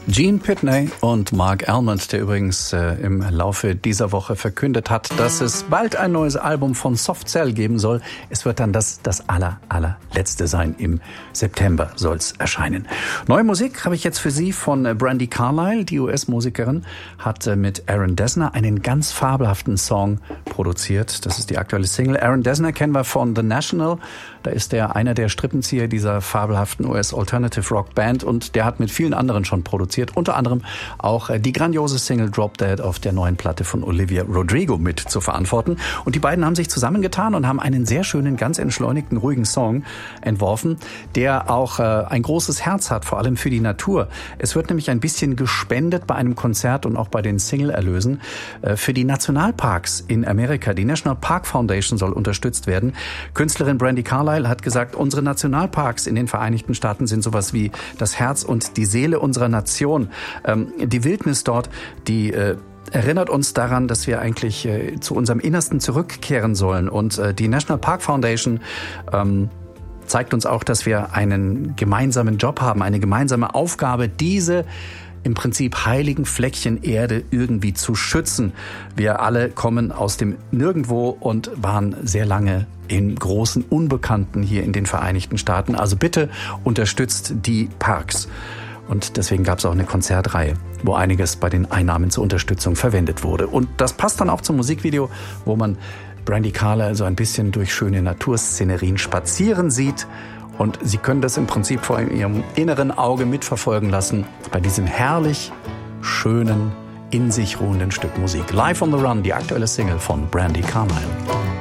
Gene Pitney und Mark Almond, der übrigens im Laufe dieser Woche verkündet hat, dass es bald ein neues Album von Soft Cell geben soll. Es wird dann das allerletzte sein. Im September soll es erscheinen. Neue Musik habe ich jetzt für Sie von Brandi Carlile. Die US-Musikerin hat mit Aaron Dessner einen ganz fabelhaften Song produziert. Das ist die aktuelle Single. Aaron Dessner kennen wir von The National. Da ist er einer der Strippenzieher dieser fabelhaften US-Alternative-Rock-Band und der hat mit vielen anderen schon produziert. Unter anderem auch die grandiose Single Drop Dead auf der neuen Platte von Olivia Rodrigo mit zu verantworten. Und die beiden haben sich zusammengetan und haben einen sehr schönen, ganz entschleunigten, ruhigen Song entworfen, der auch ein großes Herz hat, vor allem für die Natur. Es wird nämlich ein bisschen gespendet bei einem Konzert und auch bei den Single-Erlösen für die Nationalparks in Amerika. Die National Park Foundation soll unterstützt werden. Künstlerin Brandi Carlile hat gesagt, unsere Nationalparks in den Vereinigten Staaten sind sowas wie das Herz und die Seele unserer Nation. Die Wildnis dort, die erinnert uns daran, dass wir eigentlich zu unserem Innersten zurückkehren sollen. Und die National Park Foundation zeigt uns auch, dass wir einen gemeinsamen Job haben, eine gemeinsame Aufgabe, diese im Prinzip heiligen Fleckchen Erde irgendwie zu schützen. Wir alle kommen aus dem Nirgendwo und waren sehr lange im großen Unbekannten hier in den Vereinigten Staaten. Also bitte unterstützt die Parks. Und deswegen gab es auch eine Konzertreihe, wo einiges bei den Einnahmen zur Unterstützung verwendet wurde. Und das passt dann auch zum Musikvideo, wo man Brandi Carlile so ein bisschen durch schöne Naturszenerien spazieren sieht. Und Sie können das im Prinzip vor Ihrem inneren Auge mitverfolgen lassen bei diesem herrlich schönen, in sich ruhenden Stück Musik. Live on the Run, die aktuelle Single von Brandi Carlile.